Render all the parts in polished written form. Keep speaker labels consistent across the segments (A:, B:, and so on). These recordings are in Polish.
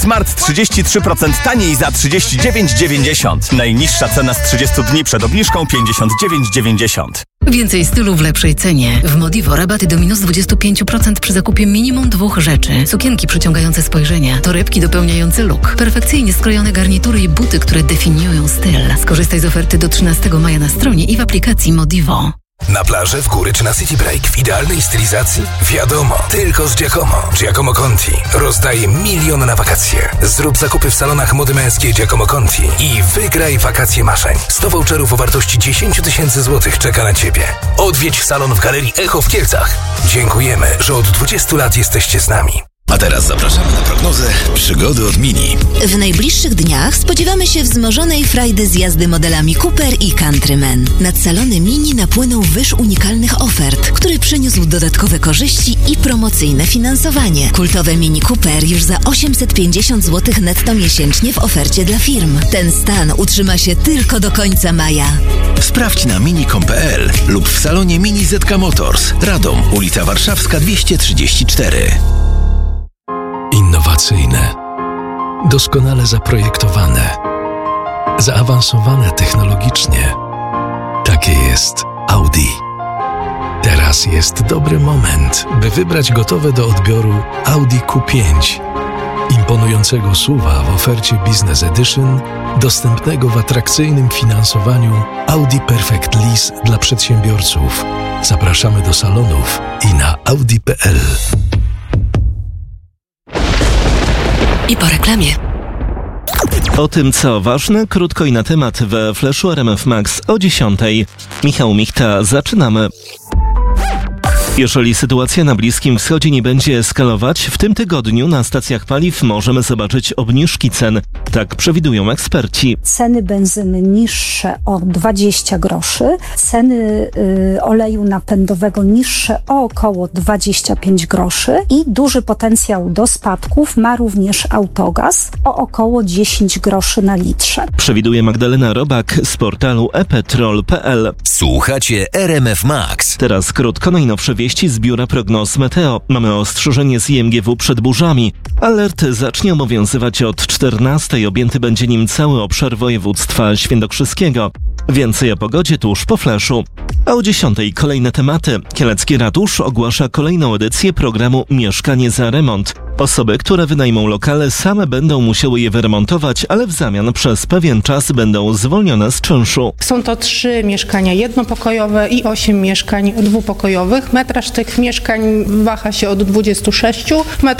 A: Smart 33% taniej za 39,90. Najniższa cena z 30 dni przed obniżką 59,90.
B: Więcej stylu w lepszej cenie. W Modivo rabaty do minus 25% przy zakupie minimum 2 rzeczy. Sukienki przyciągające spojrzenia, torebki dopełniające look, perfekcyjnie skrojone garnitury i buty, które definiują styl. Skorzystaj z oferty do 13 maja na stronie i w aplikacji Modivo.
C: Na plażę, w góry czy na City Break w idealnej stylizacji? Wiadomo, tylko z Giacomo. Giacomo Conti rozdaje milion na wakacje. Zrób zakupy w salonach mody męskiej Giacomo Conti i wygraj wakacje marzeń. 100 voucherów o wartości 10 000 złotych czeka na Ciebie. Odwiedź salon w Galerii Echo w Kielcach. Dziękujemy, że od 20 lat jesteście z nami.
D: A teraz zapraszamy na prognozę przygody od Mini.
E: W najbliższych dniach spodziewamy się wzmożonej frajdy z jazdy modelami Cooper i Countryman. Nad salony Mini napłynął wyż unikalnych ofert, który przyniósł dodatkowe korzyści i promocyjne finansowanie. Kultowe Mini Cooper już za 850 zł netto miesięcznie w ofercie dla firm. Ten stan utrzyma się tylko do końca maja.
D: Sprawdź na mini.com.pl lub w salonie Mini ZK Motors. Radom, ulica Warszawska 234.
F: Innowacyjne, doskonale zaprojektowane, zaawansowane technologicznie. Takie jest Audi. Teraz jest dobry moment, by wybrać gotowe do odbioru Audi Q5. Imponującego SUV-a w ofercie Business Edition, dostępnego w atrakcyjnym finansowaniu Audi Perfect Lease dla przedsiębiorców. Zapraszamy do salonów i na audi.pl.
B: I po reklamie.
G: O tym, co ważne, krótko i na temat we Flashu RMF Max o 10:00. Michał Michta, zaczynamy. Jeżeli sytuacja na Bliskim Wschodzie nie będzie eskalować, w tym tygodniu na stacjach paliw możemy zobaczyć obniżki cen. Tak przewidują eksperci.
H: Ceny benzyny niższe o 20 groszy, ceny oleju napędowego niższe o około 25 groszy i duży potencjał do spadków ma również autogaz o około 10 groszy na litrze.
G: Przewiduje Magdalena Robak z portalu ePetrol.pl.
C: Słuchacie RMF Max.
G: Teraz krótko najnowsze wieści z biura prognoz Meteo. Mamy ostrzeżenie z IMGW przed burzami. Alert zacznie obowiązywać od 14:00. Objęty będzie nim cały obszar województwa świętokrzyskiego. Więcej o pogodzie tuż po Flashu. A o 10:00 kolejne tematy. Kielecki Ratusz ogłasza kolejną edycję programu Mieszkanie za remont. Osoby, które wynajmą lokale, same będą musiały je wyremontować, ale w zamian przez pewien czas będą zwolnione z czynszu.
I: Są to 3 mieszkania jednopokojowe i 8 mieszkań dwupokojowych. Metraż tych mieszkań waha się od 26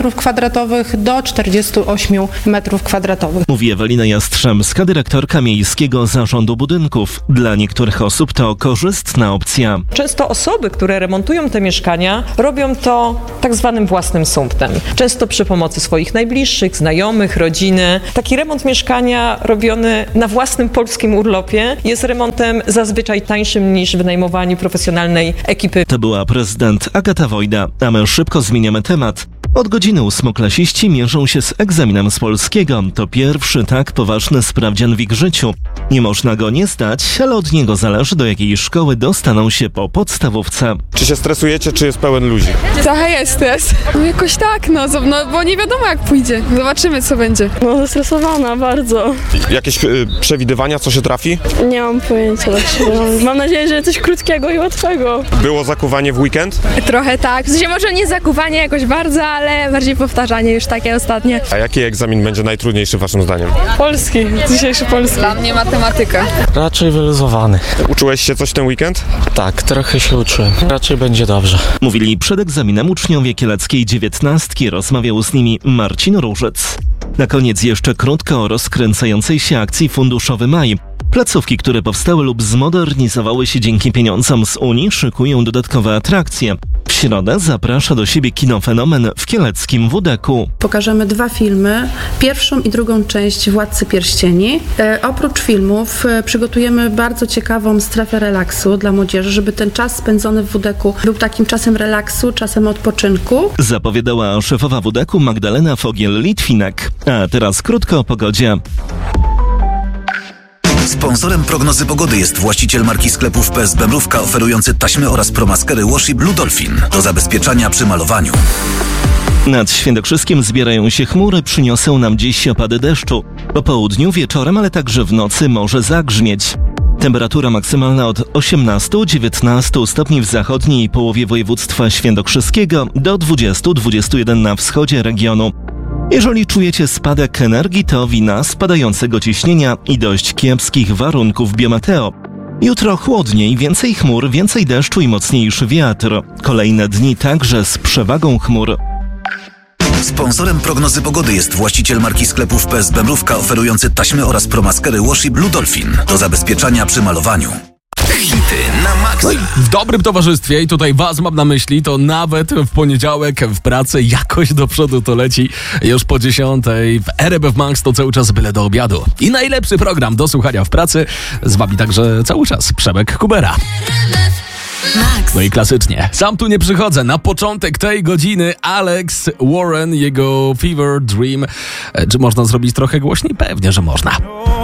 I: m2 do 48 m2.
G: Mówi Ewelina Jastrzębska, dyrektorka Miejskiego Zarządu Budynków. Dla niektórych osób to korzystna opcja.
J: Często osoby, które remontują te mieszkania, robią to tak zwanym własnym sumptem. Często przy pomocy swoich najbliższych, znajomych, rodziny. Taki remont mieszkania robiony na własnym polskim urlopie jest remontem zazwyczaj tańszym niż wynajmowanie profesjonalnej ekipy.
G: To była prezydent Agata Wojda, a my szybko zmieniamy temat. Od godziny 8-klasiści mierzą się z egzaminem z polskiego. To pierwszy tak poważny sprawdzian w ich życiu. Nie można go nie zdać, ale od niego zależy, do jakiej szkoły dostaną się po podstawówce.
K: Czy się stresujecie, czy jest pełen ludzi?
L: Trochę jest stres. No jakoś tak, no bo nie wiadomo jak pójdzie. Zobaczymy co będzie.
M: No zestresowana bardzo.
K: Jakieś przewidywania, co się trafi?
M: Nie mam pojęcia. Mam nadzieję, że coś krótkiego i łatwego.
K: Było zakuwanie w weekend?
L: Trochę tak. W sensie może nie zakuwanie jakoś bardzo, ale bardziej powtarzanie już takie ostatnie.
K: A jaki egzamin będzie najtrudniejszy waszym zdaniem?
L: Polski. Dzisiejszy polski. Dla mnie matematyka.
N: Raczej wyluzowany.
K: Uczyłeś się coś w ten weekend?
N: Tak, trochę się uczyłem. Raczej będzie dobrze.
G: Mówili przed egzaminem uczniowie kieleckiej 19. Rozmawiał z nimi Marcin Różec. Na koniec jeszcze krótko o rozkręcającej się akcji Funduszowy Maj. Placówki, które powstały lub zmodernizowały się dzięki pieniądzom z Unii, szykują dodatkowe atrakcje. W środę zaprasza do siebie kino Fenomen w kieleckim WDK-u.
O: Pokażemy 2 filmy, pierwszą i drugą część Władcy Pierścieni. Oprócz filmów przygotujemy bardzo ciekawą strefę relaksu dla młodzieży, żeby ten czas spędzony w WDK-u był takim czasem relaksu, czasem odpoczynku.
G: Zapowiadała szefowa WDK-u Magdalena Fogiel-Litwinek. A teraz krótko o pogodzie.
D: Sponsorem prognozy pogody jest właściciel marki sklepów PSB Mrówka, oferujący taśmy oraz promaskery Washi Blue Dolphin do zabezpieczania przy malowaniu.
G: Nad Świętokrzyskiem zbierają się chmury, przyniosą nam dziś opady deszczu. Po południu, wieczorem, ale także w nocy może zagrzmieć. Temperatura maksymalna od 18-19 stopni w zachodniej połowie województwa świętokrzyskiego do 20-21 na wschodzie regionu. Jeżeli czujecie spadek energii, to wina spadającego ciśnienia i dość kiepskich warunków biometeo. Jutro chłodniej, więcej chmur, więcej deszczu i mocniejszy wiatr. Kolejne dni także z przewagą chmur.
P: Sponsorem prognozy pogody jest właściciel marki sklepów PSB Mrówka oferujący taśmy oraz promaskery Washi Blue Dolphin do zabezpieczania przy malowaniu. Hity na maksa.
Q: No i w dobrym towarzystwie, i tutaj was mam na myśli, to nawet w poniedziałek w pracy jakoś do przodu to leci już po 10:00. W RMF Max to cały czas byle do obiadu. I najlepszy program do słuchania w pracy. Z wami także cały czas Przemek Kubera. No i klasycznie, sam tu nie przychodzę. Na początek tej godziny Alex Warren, jego Fever Dream. Czy można zrobić trochę głośniej? Pewnie, że można.